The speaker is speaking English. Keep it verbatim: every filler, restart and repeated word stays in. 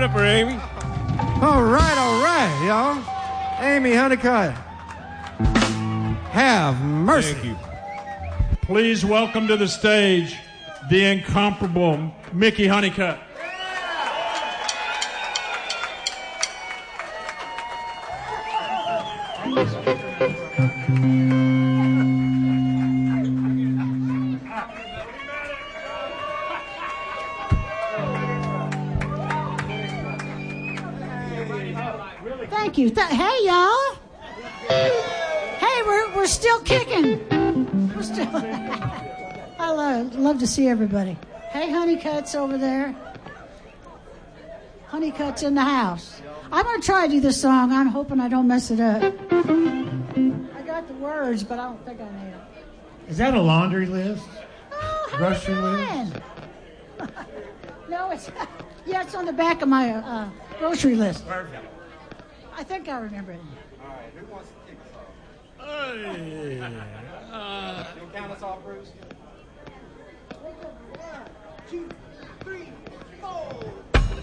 up for Amy. All right, all right, y'all. Amy Honeycutt. Have mercy. Thank you. Please welcome to the stage the incomparable Mickey Honeycutt. Thank you. Th- hey, y'all. Hey, we're we're still kicking. We're still. I love love to see everybody. Hey, Honeycutt's over there. Honeycutt's in the house. I'm gonna try to do this song. I'm hoping I don't mess it up. I got the words, but I don't think I nailed it. Is that a laundry list? Oh, how Grocery you doing? list? No, it's yeah, it's on the back of my uh, grocery list. Perfect. I think I remember it. All right, who wants to kick us off? Uh, You'll count us off, Bruce? Two.